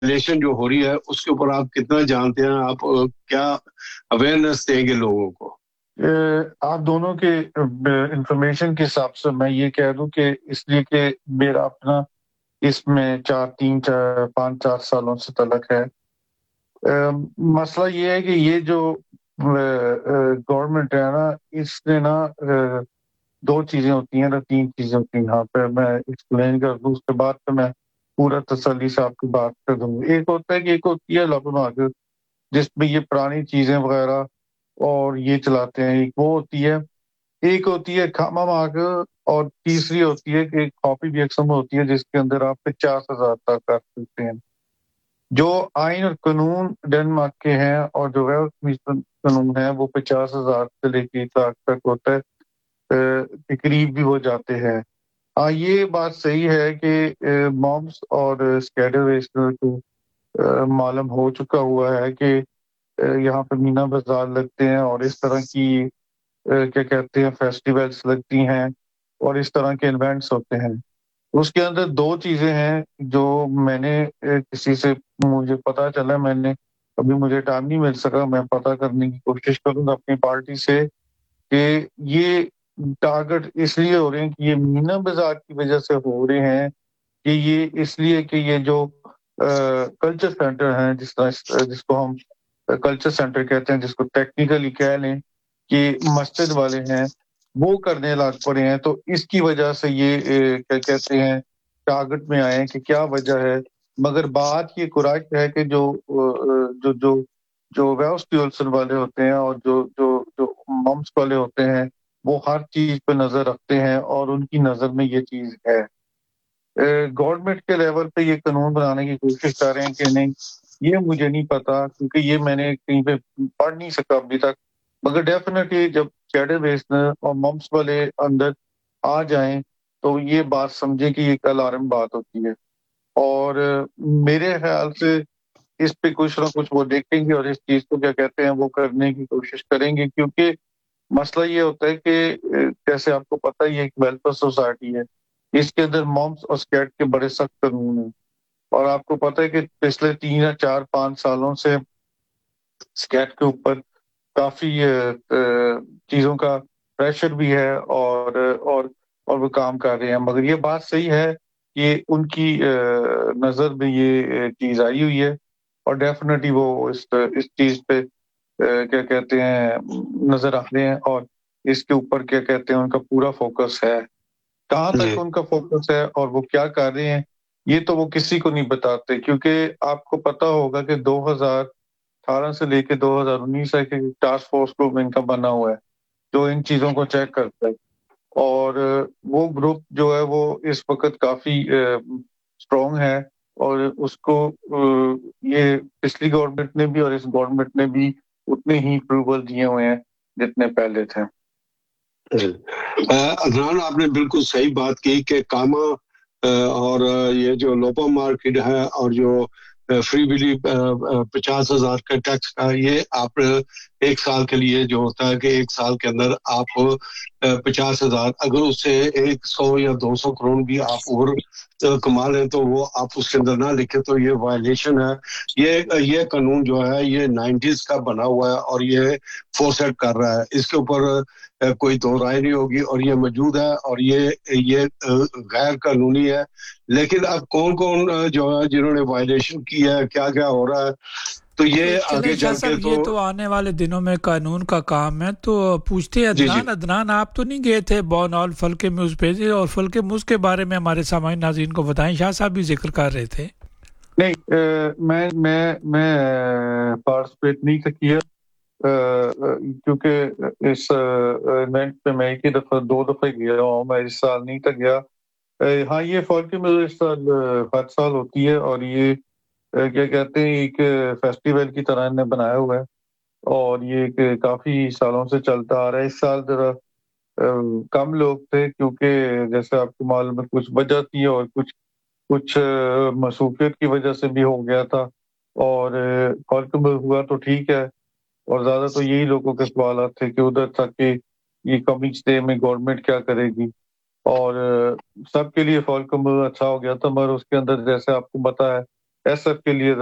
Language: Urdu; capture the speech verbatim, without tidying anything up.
وائلیشن جو ہو رہی ہے اس کے اوپر آپ کتنا جانتے ہیں؟ آپ کیا اویئرنیس دیں گے لوگوں کو؟ آپ دونوں کے انفارمیشن کے حساب سے میں یہ کہہ دوں کہ اس لیے کہ میرا اپنا اس میں چار تین چار پانچ چار سالوں سے تعلق ہے. مسئلہ یہ ہے کہ یہ جو گورنمنٹ ہے نا، اس نے نا دو چیزیں ہوتی ہیں نا، تین چیزیں ہوتی ہیں. یہاں پہ میں ایکسپلین کر دوں، اس کے بعد پہ میں پورا تسلی سے آپ کی بات کر دوں. ایک ہوتا ہے کہ ایک ہوتی ہے لاپ مارک، جس میں یہ پرانی چیزیں وغیرہ اور یہ چلاتے ہیں، ایک وہ ہوتی ہے. ایک ہوتی ہے کھاما مارک، اور تیسری ہوتی ہے کہ کاپی بھی ایکسم ہوتی ہے جس کے اندر آپ پچاس ہزار تک کر سکتے ہیں. جو آئین اور قانون ڈنمارک کے ہیں اور جو قانون ہے وہ پچاس ہزار سے لے کے ایک لاکھ تک ہوتا ہے، تقریب بھی وہ جاتے ہیں. ہاں یہ بات صحیح ہے کہ مومس اور اسکیڈر ویسٹر کو معلوم ہو چکا ہوا ہے کہ یہاں پہ مینا بازار لگتے ہیں اور اس طرح کی کیا کہتے ہیں فیسٹیولز لگتی ہیں اور اس طرح کے ایونٹس ہوتے ہیں. اس کے اندر دو چیزیں ہیں جو میں نے کسی سے مجھے پتا چلا، میں نے ابھی مجھے ٹائم نہیں مل سکا، میں پتا کرنے کی کوشش کروں گا اپنی پارٹی سے کہ یہ ٹارگٹ اس لیے ہو رہے ہیں کہ یہ مینا بازار کی وجہ سے ہو رہے ہیں کہ یہ اس لیے کہ یہ جو کلچر سینٹر ہیں، جس طرح جس کو ہم کلچر سینٹر کہتے ہیں، جس کو ٹیکنیکلی کہہ لیں کہ مسجد والے ہیں، وہ کرنے لگ پڑے ہیں. تو اس کی وجہ سے یہ کیا کہتے ہیں ٹارگٹ میں آئے ہیں کہ کیا وجہ ہے. مگر بات یہ قرائق ہے کہ جو جو جو جو ویوسٹیولسن والے ہوتے ہیں اور جو جو جو ممس والے ہوتے ہیں وہ ہر چیز پہ نظر رکھتے ہیں اور ان کی نظر میں یہ چیز ہے. گورنمنٹ کے لیول پہ یہ قانون بنانے کی کوشش کر رہے ہیں کہ نہیں، یہ مجھے نہیں پتا کیونکہ یہ میں نے کہیں پہ پڑھ نہیں سکا ابھی تک. مگر ڈیفینیٹلی جب چیڈر ویسنر اور ممس والے اندر آ جائیں تو یہ بات سمجھے کہ یہ ایک الارم بات ہوتی ہے. اور میرے خیال سے اس پہ کچھ نہ کچھ وہ دیکھیں گے اور اس چیز کو کیا کہتے ہیں وہ کرنے کی کوشش کریں گے، کیونکہ مسئلہ یہ ہوتا ہے کہ جیسے آپ کو پتہ ہی ہے ایک ویلفیئر سوسائٹی ہے، اس کے اندر مومس اور اسکیٹ کے بڑے سخت قانون ہیں. اور آپ کو پتہ ہے کہ پچھلے تین یا چار پانچ سالوں سے اسکیٹ کے اوپر کافی چیزوں کا پریشر بھی ہے اور اور اور وہ کام کر رہے ہیں. مگر یہ بات صحیح ہے کہ ان کی نظر میں یہ چیز آئی ہوئی ہے اور ڈیفینیٹلی وہ اس اس چیز پہ کیا کہتے ہیں نظر رکھ رہے ہیں اور اس کے اوپر کیا کہتے ہیں ان کا پورا فوکس ہے. کہاں تک ان کا فوکس ہے اور وہ کیا کر رہے ہیں یہ تو وہ کسی کو نہیں بتاتے، کیونکہ آپ کو پتا ہوگا کہ دو ہزار اٹھارہ سے لے کے دو ہزار انیس ہے کہ ٹاسک فورس گروپ ان کا بنا ہوا ہے جو ان چیزوں کو چیک کرتا ہے. اور وہ گروپ جو ہے وہ اس وقت کافی اسٹرانگ ہے اور اس کو یہ پچھلی گورنمنٹ نے بھی اور اس گورنمنٹ نے بھی اتنے ہی اپروول دیے ہوئے ہیں جتنے پہلے تھے. عدنان آپ نے بالکل صحیح بات کی کہ کاما اور یہ جو لوپا مارکیٹ ہے اور جو فری بلی پچاس ہزار کا ٹیکس کا، یہ آپ ایک سال کے لیے جو ہوتا ہے کہ ایک سال کے اندر آپ پچاس ہزار اگر اس سے ایک سو یا دو سو کروڑ بھی آپ اور کما لیں تو وہ آپ اس کے اندر نہ لکھیں تو یہ وائلیشن ہے. یہ یہ قانون جو ہے یہ نائنٹیز کا بنا ہوا ہے اور یہ فورسٹ کر رہا ہے، اس کے اوپر کوئی دو رائے نہیں ہوگی اور یہ موجود ہے اور یہ یہ غیر قانونی ہے. لیکن اب کون کون جو ہے جنہوں نے وائلیشن کی ہے، کیا کیا ہو رہا ہے، تو یہ آگے چل کے تو یہ تو آنے والے دنوں میں قانون کا کام ہے. تو پوچھتے عدنان عدنان آپ تو نہیں گئے تھے بون آل فلک میوز پہ، اور فلک میوز کے بارے میں ہمارے سامعین ناظرین کو بتائیں. شاہ صاحب بھی ذکر کر رہے تھے. نہیں میں میں میں پارٹیسپیٹ نہیں کیا کیونکہ اس ایونٹ پہ میں ایک ہی دفعہ دو دفعہ گیا ہوں، میں اس سال نہیں تک گیا. ہاں یہ فولک میوز اس سال ہر سال ہوتی ہے اور یہ کیا کہتے ہیں ایک فیسٹیول کی طرح نے بنایا ہوا ہے اور یہ کافی سالوں سے چلتا آ رہا ہے. اس سال ذرا کم لوگ تھے کیونکہ جیسے آپ کو معلوم ہے کچھ وجہ تھی اور کچھ کچھ مصروفیت کی وجہ سے بھی ہو گیا تھا. اور فولک میوز ہوا تو ٹھیک ہے اور زیادہ تو یہی لوگوں کے سوالات تھے کہ ادھر تک کہ یہ کمنگ ڈے میں گورنمنٹ کیا کرے گی، اور سب کے لیے فولک میوز اچھا ہو گیا تھا. مگر اس کے اندر جیسے آپ کو پتا ہے ایس ایف کے لیے